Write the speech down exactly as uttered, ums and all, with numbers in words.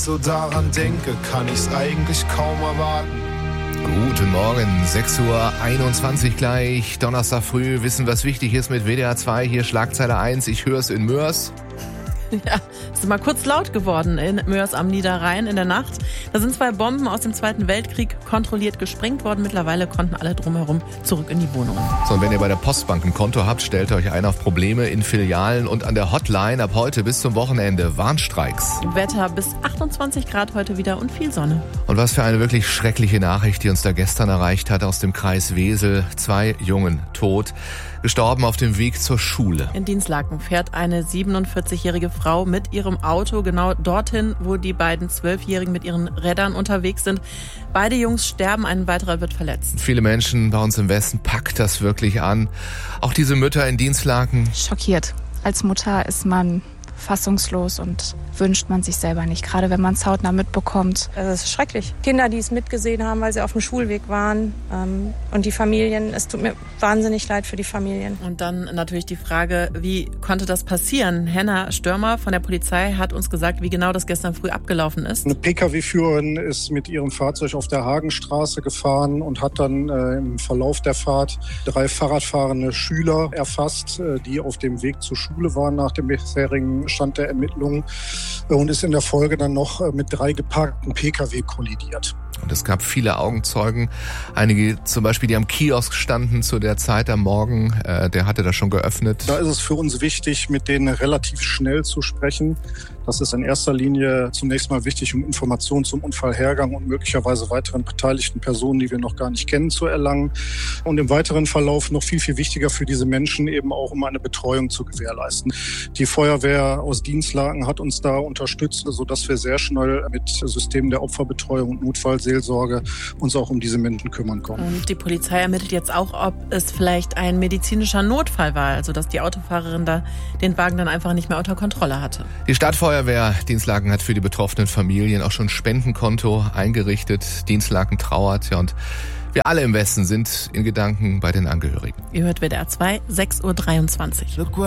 so daran denke, kann ich's eigentlich kaum erwarten. Guten Morgen, sechs Uhr einundzwanzig gleich, Donnerstag früh, wissen, was wichtig ist mit W D R zwei, hier Schlagzeile eins, ich höre es in Mörs. Ja, es ist mal kurz laut geworden in Mörs am Niederrhein in der Nacht. Da sind zwei Bomben aus dem Zweiten Weltkrieg kontrolliert gesprengt worden. Mittlerweile konnten alle drumherum zurück in die Wohnungen. So, und wenn ihr bei der Postbank ein Konto habt, stellt euch ein auf Probleme in Filialen und an der Hotline ab heute bis zum Wochenende Warnstreiks. Wetter bis achtundzwanzig Grad heute wieder und viel Sonne. Und was für eine wirklich schreckliche Nachricht, die uns da gestern erreicht hat aus dem Kreis Wesel. Zwei Jungen tot, gestorben auf dem Weg zur Schule. In Dinslaken fährt eine siebenundvierzigjährige Frau mit ihrem Auto genau dorthin, wo die beiden Zwölfjährigen mit ihren Rädern unterwegs sind. Beide Jungs sterben, ein weiterer wird verletzt. Viele Menschen bei uns im Westen packt das wirklich an. Auch diese Mütter in Dinslaken. Schockiert. Als Mutter ist man fassungslos und wünscht man sich selber nicht, gerade wenn man es hautnah mitbekommt. Also es ist schrecklich. Kinder, die es mitgesehen haben, weil sie auf dem Schulweg waren, ähm, und die Familien, es tut mir wahnsinnig leid für die Familien. Und dann natürlich die Frage, wie konnte das passieren? Henna Störmer von der Polizei hat uns gesagt, wie genau das gestern früh abgelaufen ist. Eine Pkw-Führerin ist mit ihrem Fahrzeug auf der Hagenstraße gefahren und hat dann äh, im Verlauf der Fahrt drei Fahrradfahrende Schüler erfasst, äh, die auf dem Weg zur Schule waren nach dem bisherigen Stand der Ermittlungen, und ist in der Folge dann noch mit drei geparkten Pkw kollidiert. Und es gab viele Augenzeugen, einige zum Beispiel, die am Kiosk standen zu der Zeit am Morgen, äh, der hatte das schon geöffnet. Da ist es für uns wichtig, mit denen relativ schnell zu sprechen. Das ist in erster Linie zunächst mal wichtig, um Informationen zum Unfallhergang und möglicherweise weiteren beteiligten Personen, die wir noch gar nicht kennen, zu erlangen. Und im weiteren Verlauf noch viel, viel wichtiger für diese Menschen eben auch, um eine Betreuung zu gewährleisten. Die Feuerwehr aus Dinslaken hat uns da unterstützt, sodass wir sehr schnell mit Systemen der Opferbetreuung und Notfallseelsorge uns auch um diese Menschen kümmern konnten. Und die Polizei ermittelt jetzt auch, ob es vielleicht ein medizinischer Notfall war, also dass die Autofahrerin da den Wagen dann einfach nicht mehr unter Kontrolle hatte. Die Stadtfeuerwehr Dinslaken hat für die betroffenen Familien auch schon ein Spendenkonto eingerichtet. Dinslaken trauert, ja, und wir alle im Westen sind in Gedanken bei den Angehörigen. Ihr hört W D R zwei, sechs Uhr dreiundzwanzig.